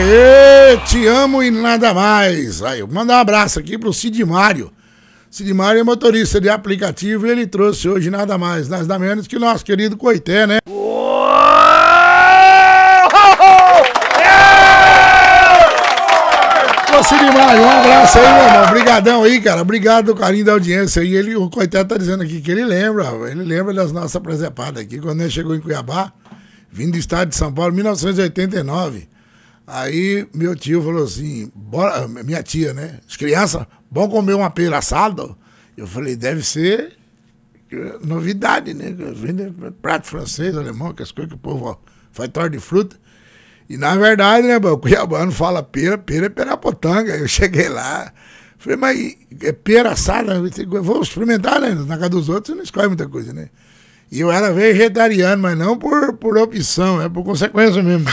Aê, te amo e nada mais. Aí, eu vou mandar um abraço aqui pro Cid Mário. Cid Mário é motorista de aplicativo e ele trouxe hoje nada mais, nada menos que o nosso querido Coité, né? Ô Cid Mário, um abraço aí, meu irmão. Obrigadão aí, cara. Obrigado do carinho da audiência aí. O Coité tá dizendo aqui que ele lembra das nossas presepadas aqui, quando ele chegou em Cuiabá, vindo do estado de São Paulo, em 1989. Aí meu tio falou assim, bora, minha tia, né? As crianças, vão comer uma pera assada? Eu falei, deve ser novidade, né? Vende prato francês, alemão, que as coisas que o povo faz torta de fruta. E na verdade, né, o cuiabano fala pera é perapotanga. Eu cheguei lá, falei, mas é pera assada? Vou experimentar, né? Na casa dos outros você não escolhe muita coisa, né? E eu era vegetariano, mas não por opção, é por consequência mesmo.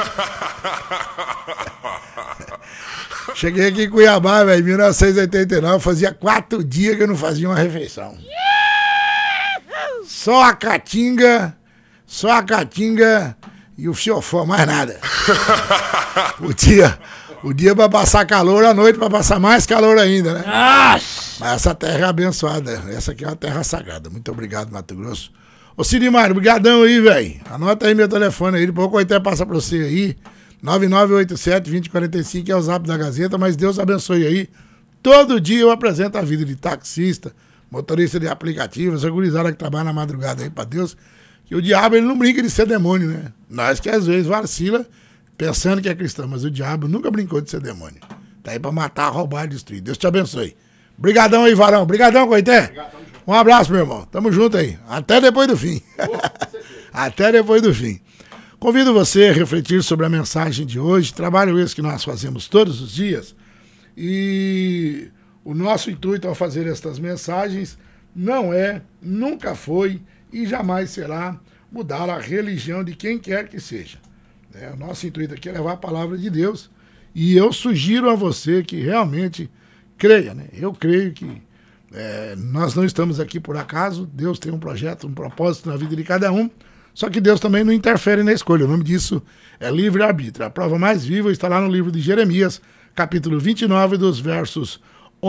Cheguei aqui em Cuiabá, velho, em 1989, fazia 4 dias que eu não fazia uma refeição. Só a caatinga e o fiofó, mais nada. O dia pra passar calor, a noite pra passar mais calor ainda, né? Mas essa terra é abençoada, essa aqui é uma terra sagrada. Muito obrigado, Mato Grosso. Ô Cid Mário, brigadão aí, velho. Anota aí meu telefone aí, depois o Coité passa pra você aí. 9987-2045 é o zap da Gazeta, mas Deus abençoe aí. Todo dia eu apresento a vida de taxista, motorista de aplicativo, essa gurizada que trabalha na madrugada aí pra Deus. Que o diabo, ele não brinca de ser demônio, né? Nós que às vezes vacila pensando que é cristão, mas o diabo nunca brincou de ser demônio. Tá aí pra matar, roubar e destruir. Deus te abençoe. Brigadão aí, Varão. Brigadão, Coité. Um abraço, meu irmão. Tamo junto aí. Até depois do fim. Até depois do fim. Convido você a refletir sobre a mensagem de hoje. Trabalho esse que nós fazemos todos os dias. E o nosso intuito ao fazer estas mensagens não é, nunca foi e jamais será mudar a religião de quem quer que seja. O nosso intuito aqui é levar a palavra de Deus. E eu sugiro a você que realmente creia, né? Eu creio que nós não estamos aqui por acaso. Deus tem um projeto, um propósito na vida de cada um. Só que Deus também não interfere na escolha. O nome disso é livre-arbítrio. A prova mais viva está lá no livro de Jeremias, capítulo 29, dos versos